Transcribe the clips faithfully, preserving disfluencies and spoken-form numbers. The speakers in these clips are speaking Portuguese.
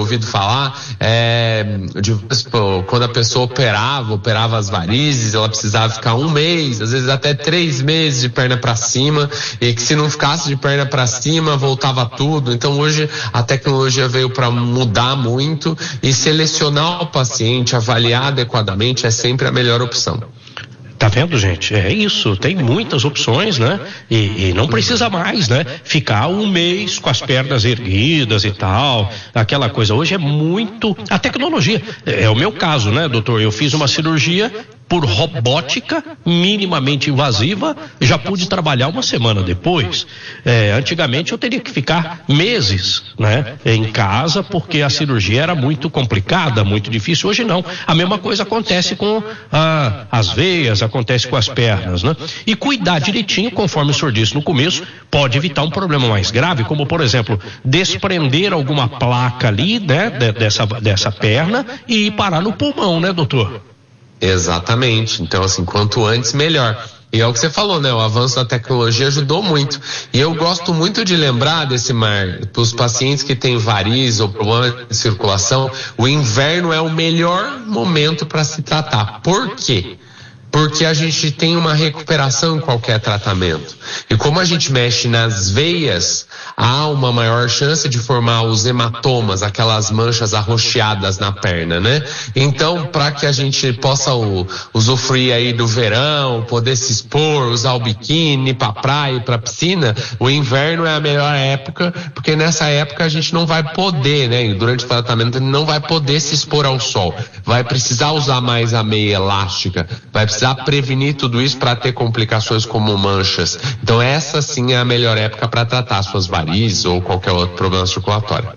ouvido falar, é, de, pô, quando a pessoa operava, operava as varizes, ela precisava ficar um mês, às vezes até três meses de perna para cima, e que se não ficasse de perna para cima, voltava tudo. Então hoje a tecnologia veio para mudar muito, e selecionar o paciente, avaliar adequadamente é sempre a melhor opção. Tá vendo, gente? É isso, tem muitas opções, né? E, e não precisa mais, né? Ficar um mês com as pernas erguidas e tal, aquela coisa. Hoje é muito... A tecnologia, é o meu caso, né, doutor? Eu fiz uma cirurgia por robótica, minimamente invasiva, já pude trabalhar uma semana depois. É, antigamente eu teria que ficar meses, né, em casa, porque a cirurgia era muito complicada, muito difícil. Hoje não. A mesma coisa acontece com ah, as veias, acontece com as pernas, né? E cuidar direitinho, conforme o senhor disse no começo, pode evitar um problema mais grave, como, por exemplo, desprender alguma placa ali, né, dessa, dessa perna e parar no pulmão, né, doutor? Exatamente. Então, assim, quanto antes, melhor. E é o que você falou, né? O avanço da tecnologia ajudou muito. E eu gosto muito de lembrar desse mar, para os pacientes que têm variz ou problema de circulação, o inverno é o melhor momento para se tratar. Por quê? Porque a gente tem uma recuperação em qualquer tratamento. E como a gente mexe nas veias, há uma maior chance de formar os hematomas, aquelas manchas arroxeadas na perna, né? Então, para que a gente possa o, usufruir aí do verão, poder se expor, usar o biquíni para praia, para piscina, o inverno é a melhor época, porque nessa época a gente não vai poder, né? Durante o tratamento não vai poder se expor ao sol. Vai precisar usar mais a meia elástica, vai precisar prevenir tudo isso para ter complicações como manchas. Então essa sim é a melhor época para tratar suas varizes ou qualquer outro problema circulatório.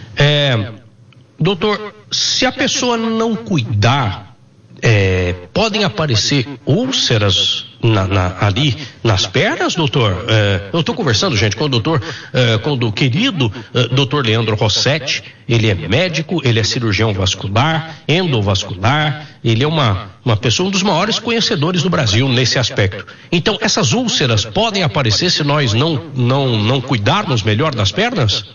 É, doutor, se a pessoa não cuidar, é, podem aparecer úlceras na, na, ali nas pernas, doutor? É, eu estou conversando, gente, com o doutor, é, com o querido é, doutor Leandro Rossetti. Ele é médico, ele é cirurgião vascular, endovascular, ele é uma, uma pessoa, um dos maiores conhecedores do Brasil nesse aspecto. Então, essas úlceras podem aparecer se nós não, não, não cuidarmos melhor das pernas?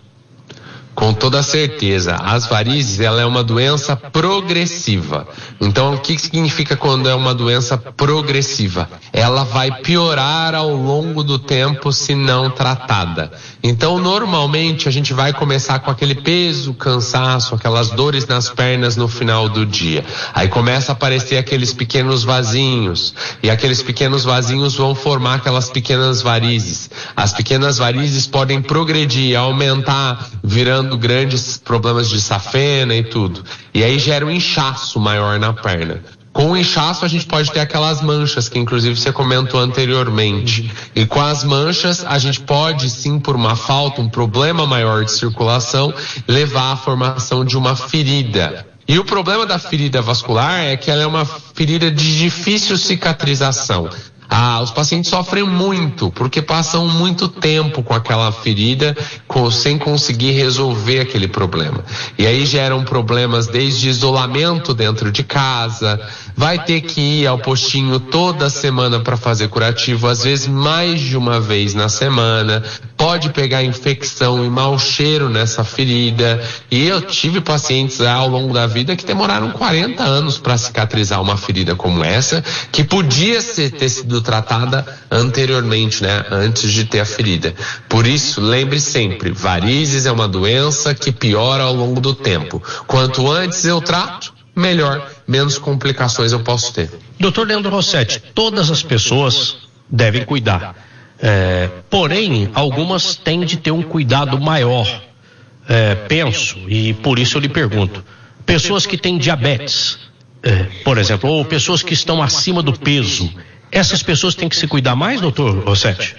Com toda certeza. As varizes, ela é uma doença progressiva. Então, o que significa quando é uma doença progressiva? Ela vai piorar ao longo do tempo se não tratada. Então, normalmente, a gente vai começar com aquele peso, cansaço, aquelas dores nas pernas no final do dia. Aí começa a aparecer aqueles pequenos vasinhos. E aqueles pequenos vasinhos vão formar aquelas pequenas varizes. As pequenas varizes podem progredir, aumentar, virando grandes problemas de safena e tudo. E aí gera um inchaço maior na perna. Com o inchaço a gente pode ter aquelas manchas que inclusive você comentou anteriormente. E com as manchas a gente pode sim, por uma falta, um problema maior de circulação, levar à formação de uma ferida. E o problema da ferida vascular é que ela é uma ferida de difícil cicatrização. Ah, os pacientes sofrem muito, porque passam muito tempo com aquela ferida, com, sem conseguir resolver aquele problema. E aí geram problemas desde isolamento dentro de casa, vai ter que ir ao postinho toda semana para fazer curativo, às vezes mais de uma vez na semana, pode pegar infecção e mau cheiro nessa ferida. E eu tive pacientes ao longo da vida que demoraram quarenta anos para cicatrizar uma ferida como essa, que podia ser, ter sido tratada anteriormente, né? Antes de ter a ferida. Por isso, lembre sempre, varizes é uma doença que piora ao longo do tempo. Quanto antes eu trato, melhor, menos complicações eu posso ter. doutor Leandro Rossetti, todas as pessoas devem cuidar. É, porém, algumas têm de ter um cuidado maior. É, penso, e por isso eu lhe pergunto, pessoas que têm diabetes, é, por exemplo, ou pessoas que estão acima do peso, essas pessoas têm que se cuidar mais, doutor Rossetti?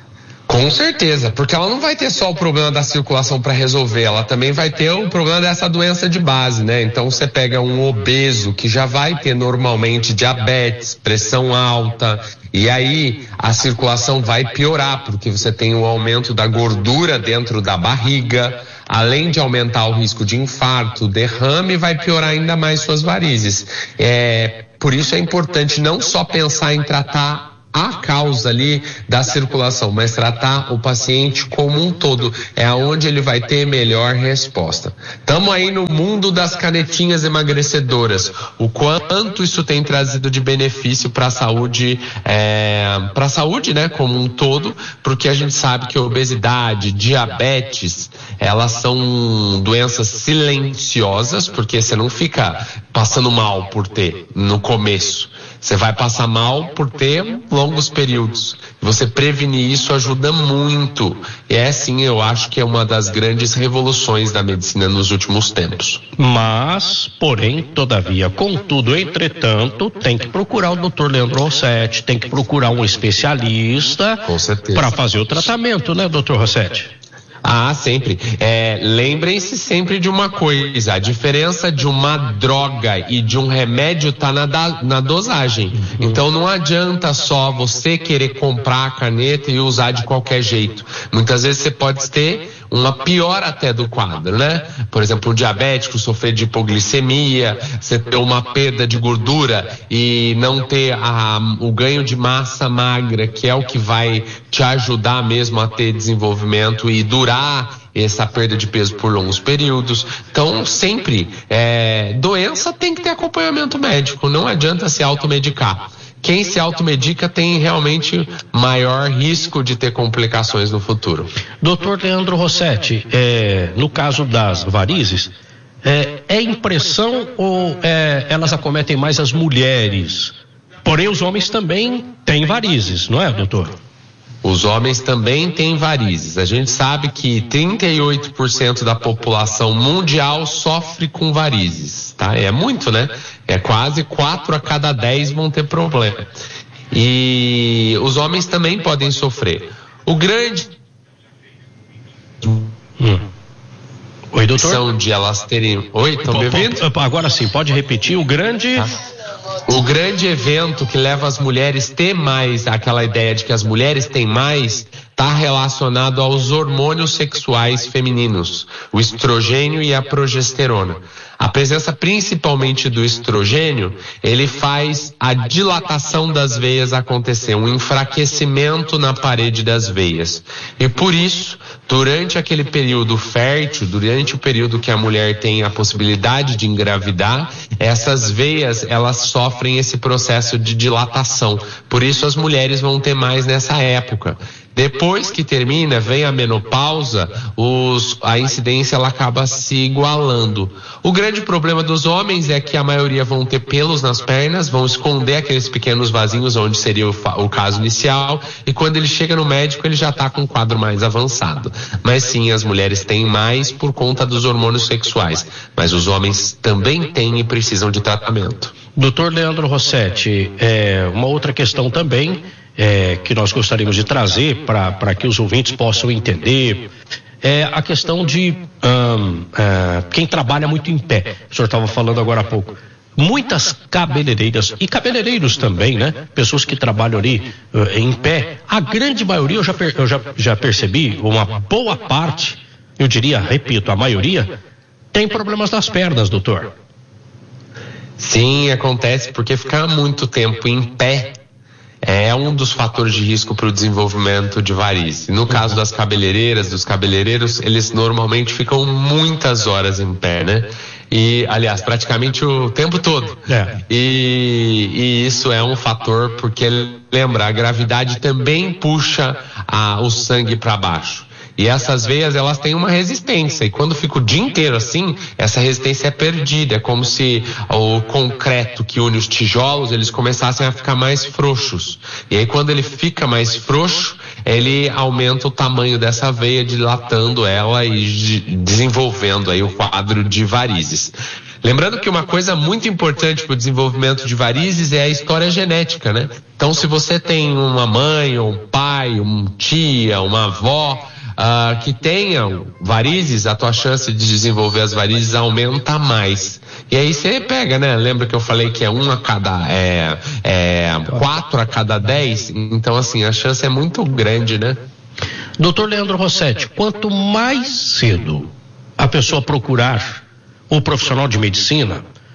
Com certeza, porque ela não vai ter só o problema da circulação para resolver, ela também vai ter o problema dessa doença de base, né? Então você pega um obeso que já vai ter normalmente diabetes, pressão alta, e aí a circulação vai piorar, porque você tem o aumento da gordura dentro da barriga, além de aumentar o risco de infarto, derrame, vai piorar ainda mais suas varizes. É, por isso é importante não só pensar em tratar a causa ali da circulação, mas tratar o paciente como um todo, é aonde ele vai ter melhor resposta. Estamos aí no mundo das canetinhas emagrecedoras, o quanto isso tem trazido de benefício para a saúde, é, para a saúde, né, como um todo, porque a gente sabe que a obesidade, diabetes, elas são doenças silenciosas, porque você não fica passando mal por ter no começo. Você vai passar mal por ter longos períodos. Você prevenir isso ajuda muito. E é sim, eu acho que é uma das grandes revoluções da medicina nos últimos tempos. Mas, porém, todavia, contudo, entretanto, tem que procurar o doutor Leandro Rossetti, tem que procurar um especialista para fazer o tratamento, né, doutor Rossetti? Ah, sempre. É, lembrem-se sempre de uma coisa: a diferença de uma droga e de um remédio está na, na dosagem. Então não adianta só você querer comprar a caneta e usar de qualquer jeito. Muitas vezes você pode ter uma piora até do quadro, né? Por exemplo, um diabético sofrer de hipoglicemia, você ter uma perda de gordura e não ter a, o ganho de massa magra, que é o que vai te ajudar mesmo a ter desenvolvimento e durar essa perda de peso por longos períodos. Então, sempre, é, doença tem que ter acompanhamento médico, não adianta se automedicar. Quem se automedica tem realmente maior risco de ter complicações no futuro. doutor Leandro Rossetti, é, no caso das varizes, é, é impressão ou é, elas acometem mais as mulheres? Porém, os homens também têm varizes, não é, doutor? Os homens também têm varizes. A gente sabe que trinta e oito por cento da população mundial sofre com varizes, tá? É muito, né? É quase quatro a cada dez vão ter problema. E os homens também podem sofrer. O grande... Hum. Oi, doutor? São de elas terem... Oi, estão me ouvindo? Agora sim, pode repetir. O grande... Tá. O grande evento que leva as mulheres a ter mais, aquela ideia de que as mulheres têm mais, está relacionado aos hormônios sexuais femininos, o estrogênio e a progesterona. A presença principalmente do estrogênio, ele faz a dilatação das veias acontecer, um enfraquecimento na parede das veias. E por isso, durante aquele período fértil, durante o período que a mulher tem a possibilidade de engravidar, essas veias, elas sofrem esse processo de dilatação. Por isso as mulheres vão ter mais nessa época. Depois que termina, vem a menopausa, os, a incidência ela acaba se igualando. O grande problema dos homens é que a maioria vão ter pelos nas pernas, vão esconder aqueles pequenos vasinhos onde seria o, o caso inicial, e quando ele chega no médico ele já está com um quadro mais avançado. Mas sim, as mulheres têm mais por conta dos hormônios sexuais, mas os homens também têm e precisam de tratamento. doutor Leandro Rossetti, é, uma outra questão também é, que nós gostaríamos de trazer para que os ouvintes possam entender é a questão de hum, é, quem trabalha muito em pé. O senhor estava falando agora há pouco. Muitas cabeleireiras e cabeleireiros também, né? Pessoas que trabalham ali uh, em pé. A grande maioria, eu, já, eu já, já percebi, uma boa parte, eu diria, repito, a maioria, tem problemas nas pernas, doutor. Sim, acontece porque ficar muito tempo em pé é um dos fatores de risco para o desenvolvimento de varize. No caso das cabeleireiras, dos cabeleireiros, eles normalmente ficam muitas horas em pé, né? E, aliás, praticamente o tempo todo. É. E, e isso é um fator porque, lembra, a gravidade também puxa a, o sangue para baixo. E essas veias, elas têm uma resistência. E quando fica o dia inteiro assim, essa resistência é perdida. É como se o concreto que une os tijolos, eles começassem a ficar mais frouxos. E aí quando ele fica mais frouxo, ele aumenta o tamanho dessa veia, dilatando ela e desenvolvendo aí o quadro de varizes. Lembrando que uma coisa muito importante para o desenvolvimento de varizes é a história genética, né? Então, se você tem uma mãe, ou um pai, uma tia, uma avó, Uh, que tenham varizes, a tua chance de desenvolver as varizes aumenta mais. E aí você pega, né? Lembra que eu falei que é um a cada, é, é, quatro a cada dez? Então, assim, a chance é muito grande, né? doutor Leandro Rossetti, quanto mais cedo a pessoa procurar o profissional de medicina,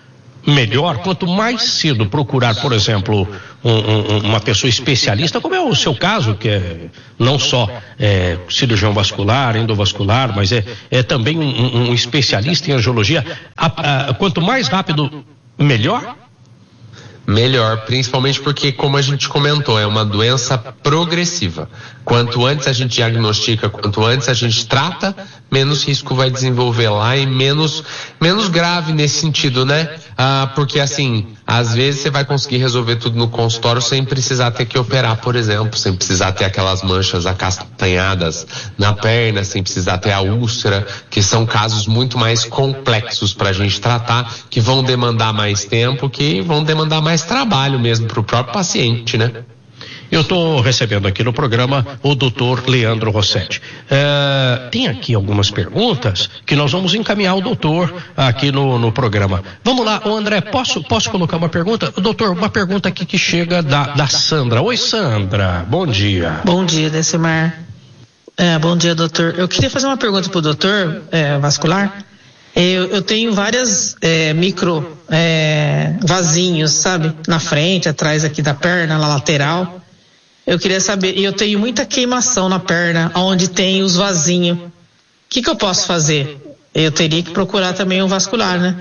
melhor, quanto mais cedo procurar, por exemplo, um, um, uma pessoa especialista, como é o seu caso, que é não só é, cirurgião vascular, endovascular, mas é, é também um, um especialista em angiologia, a, a, quanto mais rápido, melhor? Melhor, principalmente porque, como a gente comentou, é uma doença progressiva. Quanto antes a gente diagnostica, quanto antes a gente trata, menos risco vai desenvolver lá e menos, menos grave nesse sentido, né? Ah, porque assim, às vezes você vai conseguir resolver tudo no consultório sem precisar ter que operar, por exemplo, sem precisar ter aquelas manchas acastanhadas na perna, sem precisar ter a úlcera, que são casos muito mais complexos para a gente tratar, que vão demandar mais tempo, que vão demandar mais trabalho mesmo para o próprio paciente, né? Eu estou recebendo aqui no programa o doutor Leandro Rossetti. É, tem aqui algumas perguntas que nós vamos encaminhar ao doutor aqui no, no programa. Vamos lá, ô André, posso, posso colocar uma pergunta? Doutor, uma pergunta aqui que chega da, da Sandra. Oi, Sandra, bom dia. Bom dia, Decimar. É, bom dia, doutor. Eu queria fazer uma pergunta para o doutor é, vascular. Eu, eu tenho várias é, micro é, vasinhos, sabe? Na frente, atrás aqui da perna, na lateral. Eu queria saber, e eu tenho muita queimação na perna, onde tem os vasinhos. O que, que eu posso fazer? Eu teria que procurar também um vascular, né?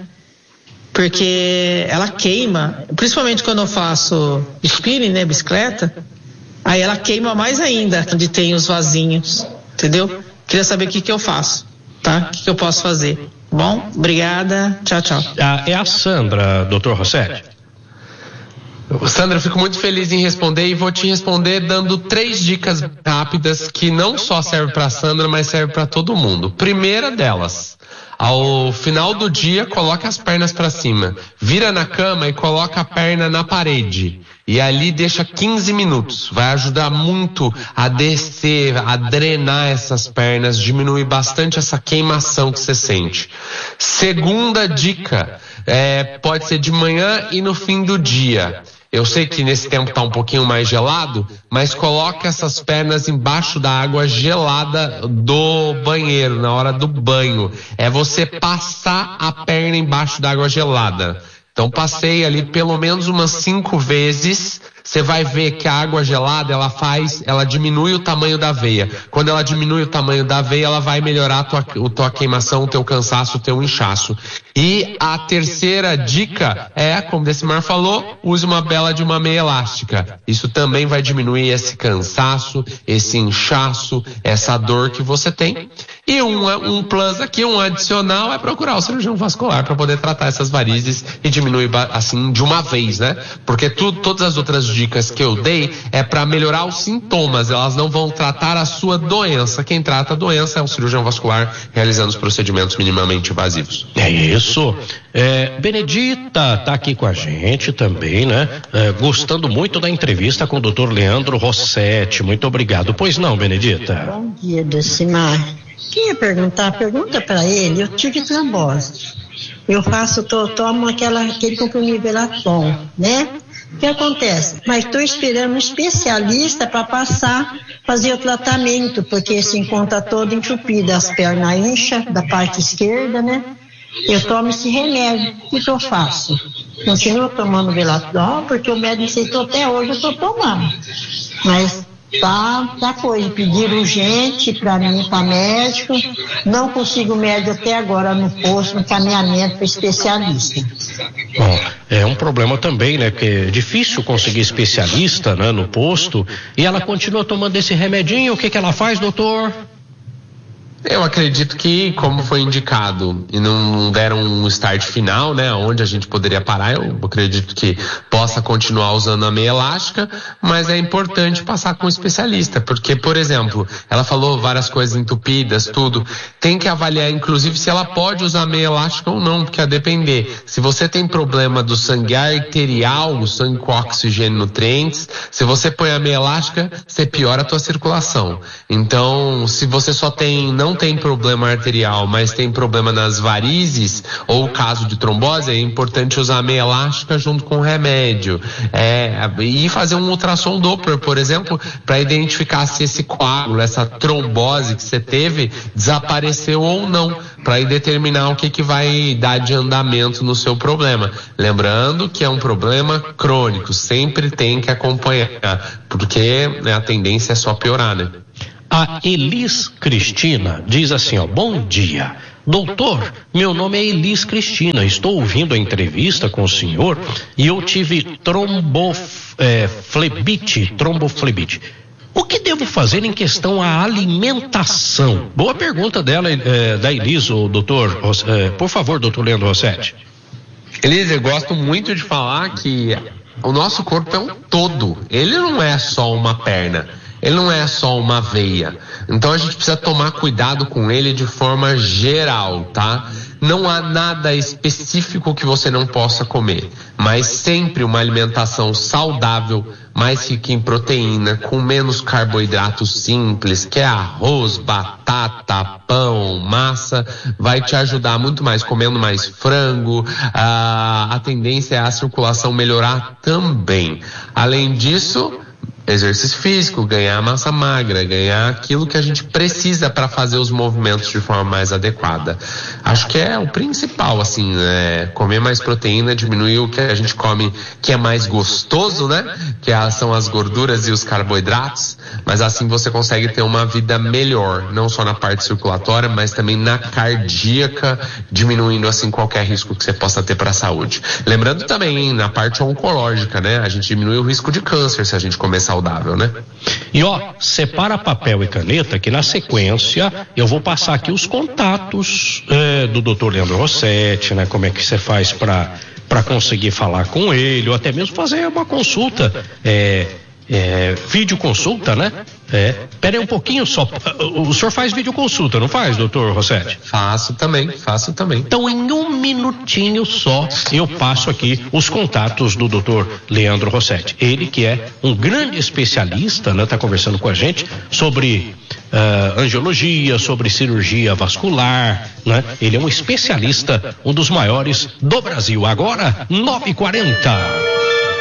Porque ela queima, principalmente quando eu faço spinning, né, bicicleta, aí ela queima mais ainda, onde tem os vasinhos, entendeu? Queria saber o que, que eu faço, tá? O que, que eu posso fazer? Bom, obrigada, tchau, tchau. Ah, é a Sandra, doutor Rossetti. Sandra, eu fico muito feliz em responder e vou te responder dando três dicas rápidas que não só servem para Sandra, mas servem para todo mundo. Primeira delas, ao final do dia, coloca as pernas para cima, vira na cama e coloca a perna na parede. E ali deixa quinze minutos. Vai ajudar muito a descer, a drenar essas pernas, diminui bastante essa queimação que você sente. Segunda dica, é, pode ser de manhã e no fim do dia. Eu sei que nesse tempo está um pouquinho mais gelado, mas coloque essas pernas embaixo da água gelada do banheiro, na hora do banho. É você passar a perna embaixo da água gelada. Então passei ali pelo menos umas cinco vezes. Você vai ver que a água gelada, ela faz, ela diminui o tamanho da veia. Quando ela diminui o tamanho da veia, ela vai melhorar a tua, a tua queimação, o teu cansaço, o teu inchaço. E a terceira dica é, como o Decimar falou, use uma bela de uma meia elástica. Isso também vai diminuir esse cansaço, esse inchaço, essa dor que você tem. E um, um plus aqui, um adicional, é procurar o cirurgião vascular para poder tratar essas varizes e diminuir assim de uma vez, né? Porque tudo, todas as outras dicas que eu dei é para melhorar os sintomas, elas não vão tratar a sua doença. Quem trata a doença é o cirurgião vascular realizando os procedimentos minimamente invasivos. É isso. É, Benedita tá aqui com a gente também, né? É, gostando muito da entrevista com o doutor Leandro Rossetti. Muito obrigado. Pois não, Benedita? Bom dia, Decimar. Queria perguntar, pergunta para ele, eu tive trombose. Eu faço, tô, tomo aquela, aquele comprimido Velaton, né? O que acontece? Mas estou esperando um especialista para passar, fazer o tratamento, porque se encontra toda entupida, as pernas incha da parte esquerda, né? Eu tomo esse remédio. O que, que eu faço? Continuo tomando Velaton, porque o médico aceitou até hoje, eu estou tomando. Mas tá, tá coisa, pediram urgente para mim, para médico, não consigo médico até agora no posto, no encaminhamento para especialista. Bom, é um problema também, né, porque é difícil conseguir especialista, né, no posto, e ela continua tomando esse remedinho. O que que ela faz, doutor? Eu acredito que, como foi indicado e não deram um start final, né, onde a gente poderia parar, eu acredito que possa continuar usando a meia elástica, mas é importante passar com um especialista, porque, por exemplo, ela falou várias coisas entupidas, tudo, tem que avaliar, inclusive, se ela pode usar a meia elástica ou não, porque a depender, se você tem problema do sangue arterial, o sangue com oxigênio e nutrientes, se você põe a meia elástica, você piora a tua circulação. Então, se você só tem, não não tem problema arterial, mas tem problema nas varizes, ou caso de trombose, é importante usar meia elástica junto com o remédio. É, e fazer um ultrassom Doppler, por exemplo, para identificar se esse coágulo, essa trombose que você teve, desapareceu ou não, para ir determinar o que, que vai dar de andamento no seu problema. Lembrando que é um problema crônico, sempre tem que acompanhar, porque, né, a tendência é só piorar, né? A Elis Cristina diz assim, ó, bom dia. Doutor, meu nome é Elis Cristina, estou ouvindo a entrevista com o senhor e eu tive tromboflebite, é, tromboflebite. O que devo fazer em questão à alimentação? Boa pergunta dela, é, da Elis, o doutor, é, por favor, doutor Leandro Rossetti. Elis, eu gosto muito de falar que o nosso corpo é um todo, ele não é só uma perna. Ele não é só uma veia. Então a gente precisa tomar cuidado com ele de forma geral, tá? Não há nada específico que você não possa comer, mas sempre uma alimentação saudável, mais rica em proteína, com menos carboidratos simples, que é arroz, batata, pão, massa, vai te ajudar muito mais, comendo mais frango. A, a tendência é a circulação melhorar também. Além disso, exercício físico, ganhar massa magra, ganhar aquilo que a gente precisa para fazer os movimentos de forma mais adequada. Acho que é o principal, assim, né? Comer mais proteína, diminuir o que a gente come que é mais gostoso, né? Que são as gorduras e os carboidratos, mas assim você consegue ter uma vida melhor, não só na parte circulatória, mas também na cardíaca, diminuindo assim qualquer risco que você possa ter para a saúde. Lembrando também na parte oncológica, né? A gente diminui o risco de câncer se a gente começar saudável, né? E ó, separa papel e caneta que na sequência eu vou passar aqui os contatos é, do doutor Leandro Rossetti, né? Como é que você faz para para conseguir falar com ele, ou até mesmo fazer uma consulta, é, é, videoconsulta, né? É, pera aí um pouquinho só, o senhor faz videoconsulta, não faz, doutor Rossetti? Faço também, faço também. Então em um minutinho só eu passo aqui os contatos do doutor Leandro Rossetti, ele que é um grande especialista, né? Tá conversando com a gente sobre uh, angiologia, sobre cirurgia vascular, né? Ele é um especialista, um dos maiores do Brasil. Agora, nove e quarenta.